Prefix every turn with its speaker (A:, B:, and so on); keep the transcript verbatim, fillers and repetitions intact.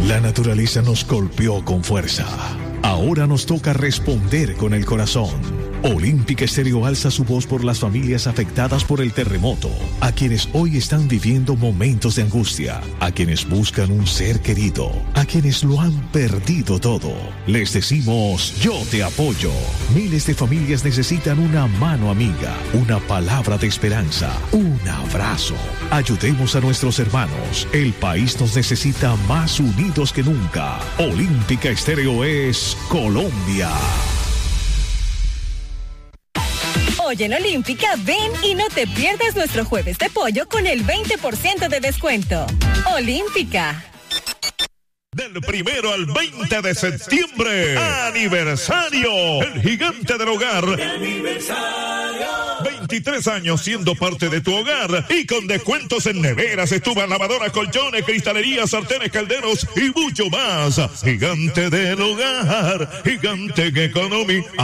A: La naturaleza nos golpeó con fuerza. Ahora nos toca responder con el corazón. Olímpica Estéreo alza su voz por las familias afectadas por el terremoto, a quienes hoy están viviendo momentos de angustia, a quienes buscan un ser querido, a quienes lo han perdido todo. Les decimos, yo te apoyo. Miles de familias necesitan una mano amiga, una palabra de esperanza, un abrazo. Ayudemos a nuestros hermanos. El país nos necesita más unidos que nunca. Olímpica Estéreo es Colombia.
B: Hoy en Olímpica, ven y no te pierdas nuestro jueves de pollo con el veinte por ciento de descuento. Olímpica.
C: Del primero al veinte de septiembre, aniversario, el gigante del hogar. ¡Aniversario! veintitrés años siendo parte de tu hogar y con descuentos en neveras, estufas, lavadoras, colchones, cristalerías, sartenes, calderos y mucho más. Gigante del hogar, gigante en economía.